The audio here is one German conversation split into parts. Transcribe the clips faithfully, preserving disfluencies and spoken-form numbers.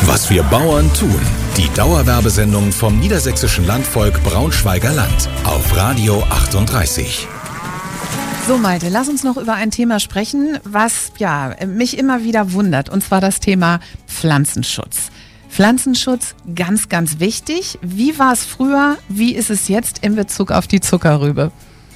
Was wir Bauern tun. Die Dauerwerbesendung vom Niedersächsischen Landvolk Braunschweiger Land auf Radio achtunddreißig. So Malte, lass uns noch über ein Thema sprechen, was ja mich immer wieder wundert, und zwar das Thema Pflanzenschutz. Pflanzenschutz, ganz, ganz wichtig. Wie war es früher, wie ist es jetzt in Bezug auf die Zuckerrübe?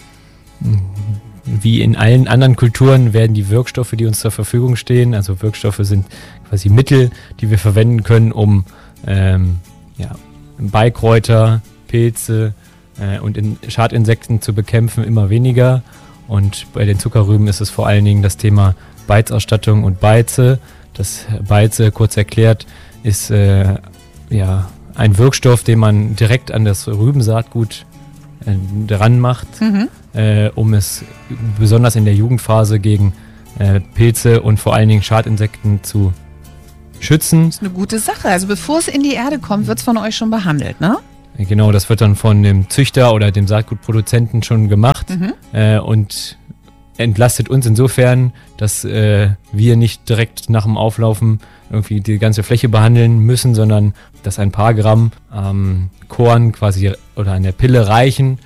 Wie in allen anderen Kulturen werden die Wirkstoffe, die uns zur Verfügung stehen, also Wirkstoffe sind quasi Mittel, die wir verwenden können, um ähm, ja, Beikräuter, Pilze äh, und in Schadinsekten zu bekämpfen, immer weniger. Und bei den Zuckerrüben ist es vor allen Dingen das Thema Beizausstattung und Beize. Das Beize, kurz erklärt, ist äh, ja, ein Wirkstoff, den man direkt an das Rübensaatgut äh, dran macht, mhm. äh, um es besonders in der Jugendphase gegen äh, Pilze und vor allen Dingen Schadinsekten zu schützen. Das ist eine gute Sache. Also bevor es in die Erde kommt, wird es von euch schon behandelt, ne? Genau, das wird dann von dem Züchter oder dem Saatgutproduzenten schon gemacht mhm. äh, und entlastet uns insofern, dass äh, wir nicht direkt nach dem Auflaufen irgendwie die ganze Fläche behandeln müssen, sondern dass ein paar Gramm ähm, Korn quasi oder an der Pille reichen,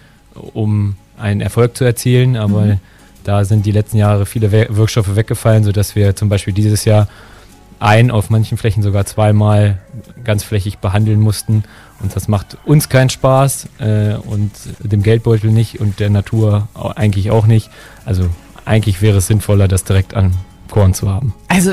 um einen Erfolg zu erzielen. Aber mhm. da sind die letzten Jahre viele Wirkstoffe weggefallen, sodass wir zum Beispiel dieses Jahr ein, auf manchen Flächen sogar zweimal ganzflächig behandeln mussten. Und das macht uns keinen Spaß äh, und dem Geldbeutel nicht und der Natur eigentlich auch nicht. Also eigentlich wäre es sinnvoller, das direkt an Korn zu haben. Also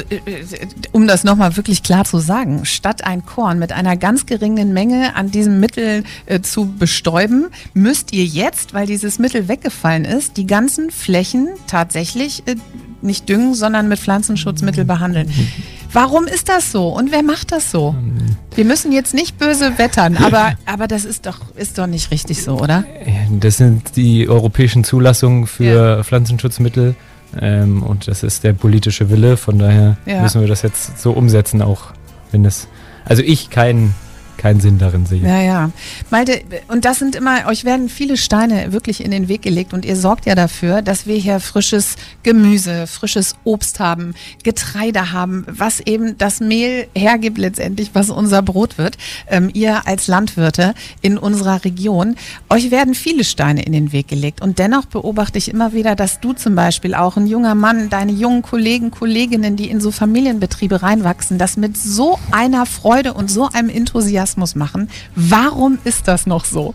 um das nochmal wirklich klar zu sagen, statt ein Korn mit einer ganz geringen Menge an diesem Mittel äh, zu bestäuben, müsst ihr jetzt, weil dieses Mittel weggefallen ist, die ganzen Flächen tatsächlich äh, nicht düngen, sondern mit Pflanzenschutzmittel behandeln. Warum ist das so? Und wer macht das so? Wir müssen jetzt nicht böse wettern, aber, aber das ist doch, ist doch nicht richtig so, oder? Das sind die europäischen Zulassungen für ja. Pflanzenschutzmittel ähm, und das ist der politische Wille. Von daher ja. müssen wir das jetzt so umsetzen, auch wenn es, also ich keinen keinen Sinn darin sehe. Ja, ja. Malte, und das sind immer, euch werden viele Steine wirklich in den Weg gelegt und ihr sorgt ja dafür, dass wir hier frisches Gemüse, frisches Obst haben, Getreide haben, was eben das Mehl hergibt letztendlich, was unser Brot wird. Ähm, ihr als Landwirte in unserer Region, euch werden viele Steine in den Weg gelegt und dennoch beobachte ich immer wieder, dass du zum Beispiel auch ein junger Mann, deine jungen Kollegen, Kolleginnen, die in so Familienbetriebe reinwachsen, das mit so einer Freude und so einem Enthusiasmus machen. Warum ist das noch so?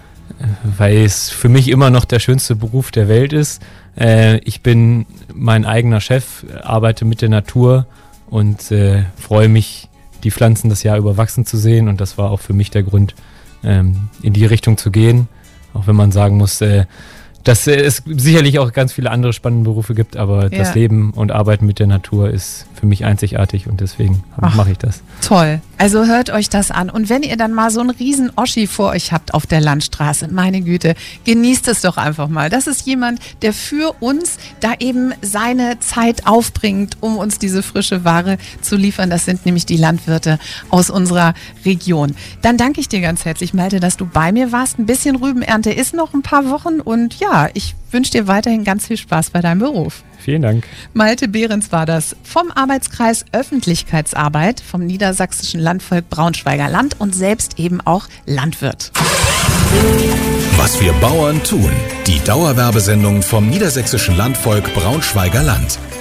Weil es für mich immer noch der schönste Beruf der Welt ist. Äh, ich bin mein eigener Chef, arbeite mit der Natur und äh, freue mich, die Pflanzen das Jahr über wachsen zu sehen. Und das war auch für mich der Grund, ähm, in die Richtung zu gehen. Auch wenn man sagen muss, äh, dass äh, es sicherlich auch ganz viele andere spannende Berufe gibt, aber ja. das Leben und Arbeiten mit der Natur ist für mich einzigartig und deswegen mache ich das. Toll. Also hört euch das an. Und wenn ihr dann mal so einen riesen Oschi vor euch habt auf der Landstraße, meine Güte, genießt es doch einfach mal. Das ist jemand, der für uns da eben seine Zeit aufbringt, um uns diese frische Ware zu liefern. Das sind nämlich die Landwirte aus unserer Region. Dann danke ich dir ganz herzlich, Malte, dass du bei mir warst. Ein bisschen Rübenernte ist noch ein paar Wochen und ja, ich wünsche dir weiterhin ganz viel Spaß bei deinem Beruf. Vielen Dank. Malte Behrens war das vom Arbeitskreis Öffentlichkeitsarbeit vom Niedersächsischen Landvolk Braunschweiger Land und selbst eben auch Landwirt. Was wir Bauern tun. Die Dauerwerbesendung vom Niedersächsischen Landvolk Braunschweiger Land.